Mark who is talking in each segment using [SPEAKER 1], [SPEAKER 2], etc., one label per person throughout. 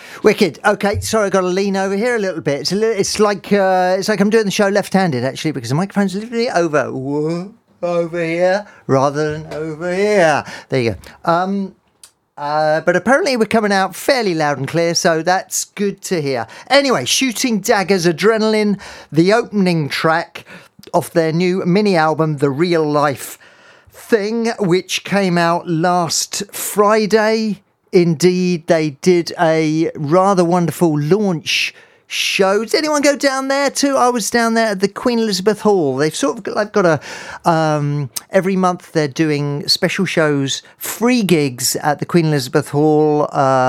[SPEAKER 1] Wicked. Okay, sorry, I've got to lean over here a little bit. It's like I'm doing the show left-handed, actually, because the microphone's literally over here rather than over here. There you go. But apparently we're coming out fairly loud and clear, so that's good to hear. Anyway, Shooting Daggers, Adrenaline, the opening track off their new mini album, The Real Life Thing, which came out last Friday. Indeed, they did a rather wonderful launch show. Did anyone go down there too? I was down there at the Queen Elizabeth Hall. They've sort of got a every month they're doing special shows, free gigs at the Queen Elizabeth Hall,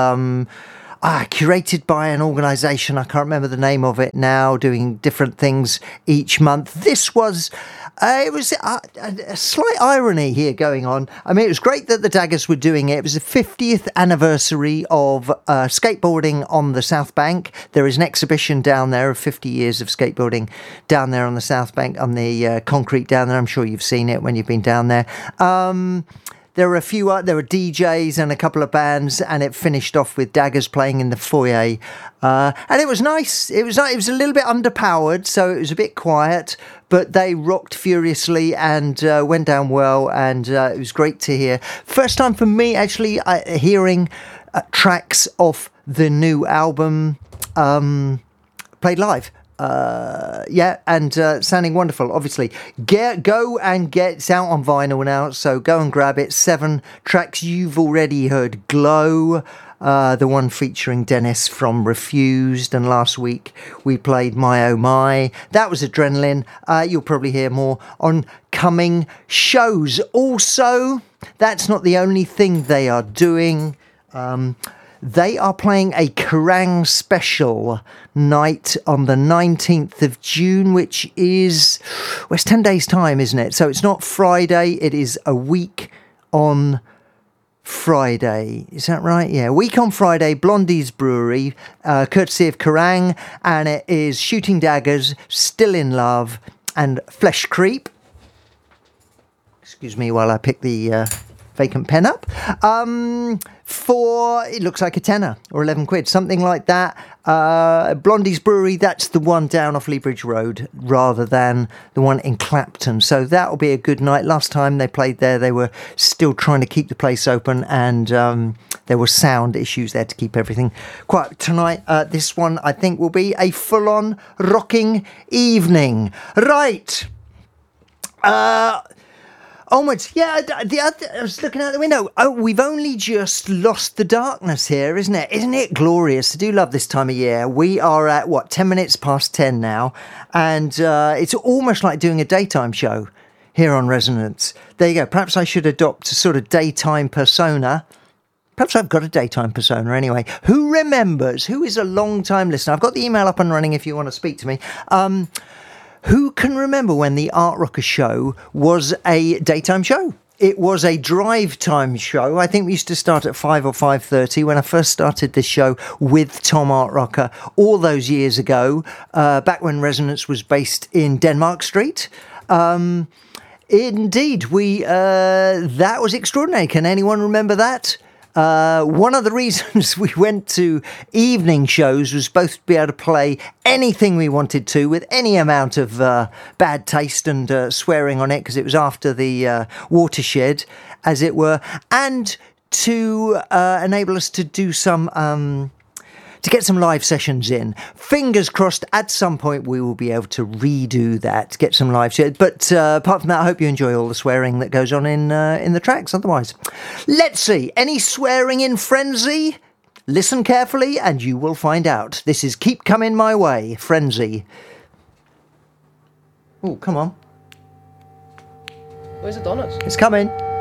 [SPEAKER 1] curated by an organisation, I can't remember the name of it now, doing different things each month. This was it was a slight irony here going on. I mean, it was great that the Daggers were doing it. It was the 50th anniversary of skateboarding on the South Bank. There is an exhibition down there of 50 years of skateboarding down there on the South Bank, on the concrete down there. I'm sure you've seen it when you've been down there. There were there were DJs and a couple of bands, and it finished off with Daggers playing in the foyer. And it was nice. It was a little bit underpowered, so it was a bit quiet, but they rocked furiously and went down well, and it was great to hear. First time for me, actually, hearing tracks off the new album played live. And sounding wonderful, obviously. Go and get it's out on vinyl now, so go and grab it. 7 tracks. You've already heard Glow, the one featuring Dennis from Refused, and last week we played My Oh My. That was Adrenaline. You'll probably hear more on coming shows. Also, that's not the only thing they are doing. They are playing a Kerrang special night on the 19th of June, which is, well, it's 10 days' time, isn't it? So it's not Friday, it is a week on Friday. Is that right? Yeah, a week on Friday, Blondie's Brewery, courtesy of Kerrang, and it is Shooting Daggers, Still in Love, and Flesh Creep. Excuse me while I pick the vacant pen up. For, it looks like a tenner or 11 quid, something like that. Blondie's Brewery, that's the one down off Lea Bridge Road rather than the one in Clapton. So that'll be a good night. Last time they played there, they were still trying to keep the place open, and there were sound issues there to keep everything quiet. Tonight, this one, I think, will be a full-on rocking evening. Right. Onwards. Yeah, I was looking out the window. Oh, we've only just lost the darkness here, isn't it? Isn't it glorious? I do love this time of year. We are at, 10 minutes past 10 now, and it's almost like doing a daytime show here on Resonance. There you go. Perhaps I should adopt a sort of daytime persona. Perhaps I've got a daytime persona anyway. Who remembers? Who is a long-time listener? I've got the email up and running if you want to speak to me. Who can remember when the Art Rocker show was a daytime show? It was a drive time show. I think we used to start at 5 or 5:30 when I first started this show with Tom Art Rocker all those years ago, back when Resonance was based in Denmark Street. Indeed, that was extraordinary. Can anyone remember that? One of the reasons we went to evening shows was both to be able to play anything we wanted to with any amount of bad taste and swearing on it, because it was after the watershed, as it were, and to enable us to do some to get some live sessions in. Fingers crossed at some point we will be able to redo that, get some live shows. But apart from that, I hope you enjoy all the swearing that goes on in the tracks otherwise. Let's see, any swearing in Frenzy? Listen carefully and you will find out. This is Keep Coming My Way, Frenzy. Oh, come on.
[SPEAKER 2] Where's the donuts?
[SPEAKER 1] It's coming.